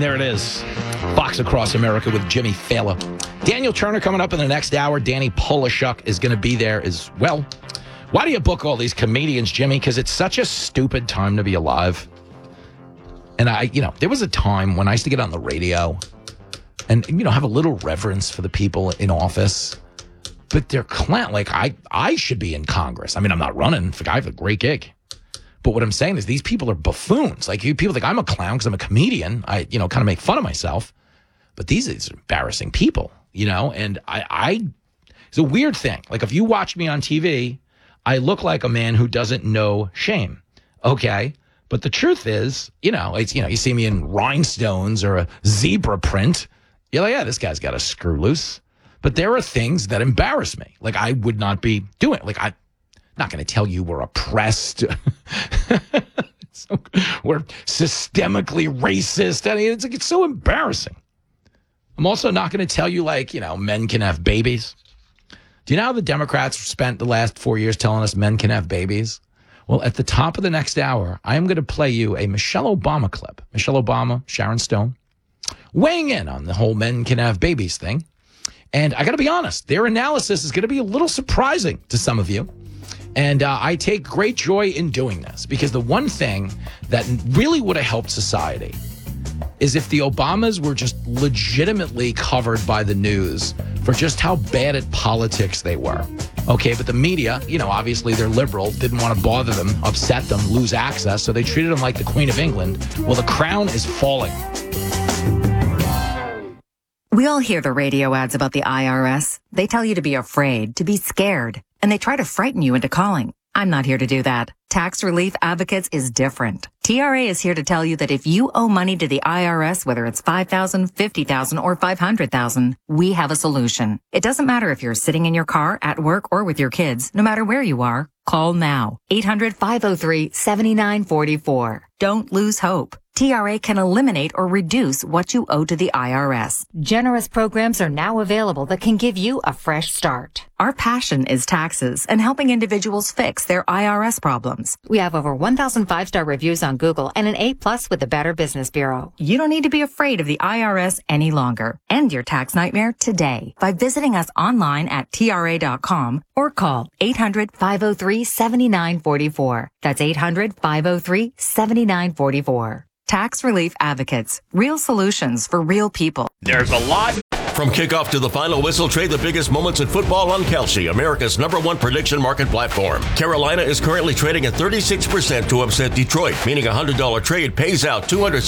there it is. Fox Across America with Jimmy Fallon. Daniel Turner coming up in the next hour. Danny Polishuk is going to be there as well. Why do you book all these comedians, Jimmy? Because it's such a stupid time to be alive. And there was a time when I used to get on the radio and, have a little reverence for the people in office. But they're clown. Like, I should be in Congress. I mean, I'm not running. I have a great gig. But what I'm saying is these people are buffoons. Like, people think I'm a clown because I'm a comedian. I, kind of make fun of myself. But these are embarrassing people, And it's a weird thing. Like, if you watch me on TV, I look like a man who doesn't know shame. Okay? But the truth is, you see me in rhinestones or a zebra print. You're like, yeah, this guy's got a screw loose. But there are things that embarrass me. Like, I would not be doing it. Like, I'm not going to tell you we're oppressed. We're systemically racist. I mean, it's so embarrassing. I'm also not going to tell you, men can have babies. Do you know how the Democrats spent the last 4 years telling us men can have babies? Well, at the top of the next hour, I am going to play you a Michelle Obama clip. Michelle Obama, Sharon Stone, weighing in on the whole men can have babies thing. And I got to be honest, their analysis is going to be a little surprising to some of you. And I take great joy in doing this because the one thing that really would have helped society is if the Obamas were just legitimately covered by the news for just how bad at politics they were. Okay, but the media, obviously they're liberal, didn't want to bother them, upset them, lose access, so they treated them like the Queen of England. Well, the crown is falling. We all hear the radio ads about the IRS. They tell you to be afraid, to be scared, and they try to frighten you into calling. I'm not here to do that. Tax Relief Advocates is different. TRA is here to tell you that if you owe money to the IRS, whether it's $5,000, $50,000, or $500,000, we have a solution. It doesn't matter if you're sitting in your car, at work, or with your kids. No matter where you are, call now. 800-503-7944. Don't lose hope. TRA can eliminate or reduce what you owe to the IRS. Generous programs are now available that can give you a fresh start. Our passion is taxes and helping individuals fix their IRS problems. We have over 1,000 5-star reviews on Google and an A+ with the Better Business Bureau. You don't need to be afraid of the IRS any longer. End your tax nightmare today by visiting us online at TRA.com or call 800-503-7944. That's 800-503-7944. Tax Relief Advocates. Real solutions for real people. There's a lot. From kickoff to the final whistle, trade the biggest moments in football on Kalshi, America's #1 prediction market platform. Carolina is currently trading at 36% to upset Detroit, meaning a $100 trade pays out